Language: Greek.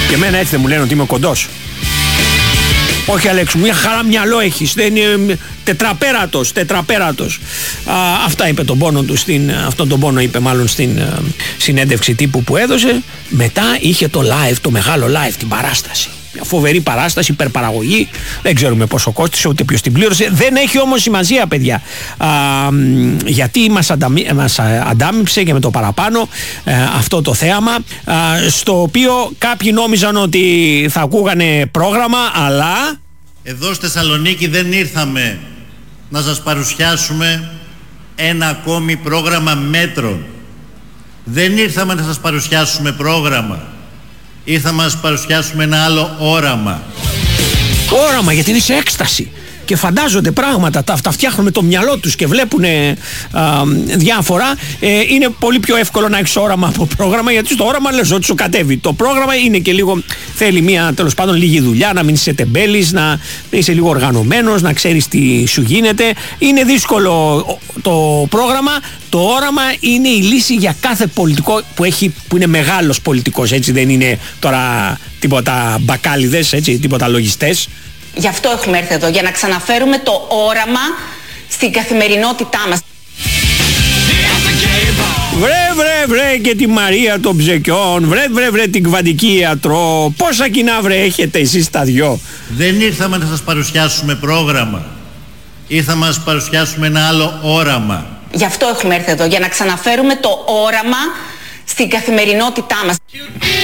Και εμένα έτσι δεν μου λένε ότι είμαι κοντός? Όχι Αλέξου, μια χαρά μυαλό έχεις, δεν είναι τετραπέρατος. Αυτά είπε τον πόνο του, αυτόν τον πόνο είπε μάλλον στην συνέντευξη τύπου που έδωσε. Μετά είχε το live, το μεγάλο live, την παράσταση. Μια φοβερή παράσταση, υπερπαραγωγή. Δεν ξέρουμε πόσο κόστησε, ούτε ποιος την πλήρωσε. Δεν έχει όμως σημασία, παιδιά. Γιατί μας αντάμιψε και με το παραπάνω αυτό το θέαμα, στο οποίο κάποιοι νόμιζαν ότι θα ακούγανε πρόγραμμα, αλλά... Εδώ στη Θεσσαλονίκη δεν ήρθαμε να σας παρουσιάσουμε ένα ακόμη πρόγραμμα μέτρων. Δεν ήρθαμε να σας παρουσιάσουμε πρόγραμμα. Ήρθαμε να σας παρουσιάσουμε ένα άλλο όραμα. Όραμα, γιατί είναι σε έκσταση και φαντάζονται πράγματα, τα φτιάχνουν με το μυαλό τους και βλέπουν διάφορα. Είναι πολύ πιο εύκολο να έχεις όραμα από πρόγραμμα, γιατί στο όραμα λες ότι σου κατέβει. Το πρόγραμμα είναι και λίγο, θέλει μια τέλος πάντων λίγη δουλειά, να μην είσαι τεμπέλης, να είσαι λίγο οργανωμένος, να ξέρεις τι σου γίνεται. Είναι δύσκολο το πρόγραμμα. Το όραμα είναι η λύση για κάθε πολιτικό που είναι μεγάλος πολιτικός, έτσι, δεν είναι τώρα τίποτα μπακάλιδες, έτσι, τίποτα λογιστές. Γι' αυτό έχουμε έρθει εδώ, για να ξαναφέρουμε το όραμα στην καθημερινότητά μας. Βρε και τη Μαρία των Ψεκιών, βρε την Κβαντική Ιατρό. Πόσα κοινά έχετε εσείς τα δυο? Δεν ήρθαμε να σας παρουσιάσουμε πρόγραμμα. Ήρθαμε να σας παρουσιάσουμε ένα άλλο όραμα. Γι' αυτό έχουμε έρθει εδώ, για να ξαναφέρουμε το όραμα στην καθημερινότητά μας.